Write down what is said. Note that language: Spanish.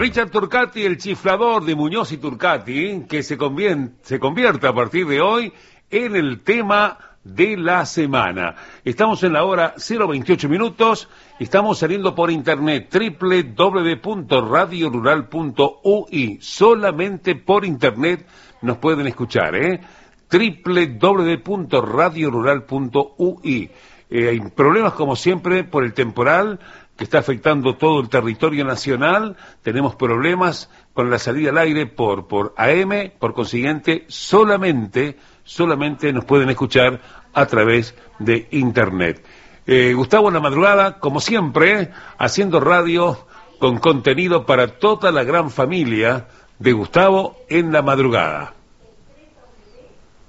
Richard Turcati, el chiflador de Muñoz y Turcati, que se convierte a partir de hoy en el tema de la semana. Estamos en la hora 028 minutos, estamos saliendo por internet, www.radiorural.ui, solamente por internet nos pueden escuchar, www.radiorural.ui. Hay problemas como siempre por el temporal que está afectando todo el territorio nacional, tenemos problemas con la salida al aire por AM, por consiguiente solamente nos pueden escuchar a través de internet. Gustavo en la madrugada, como siempre, haciendo radio con contenido para toda la gran familia de Gustavo en la madrugada.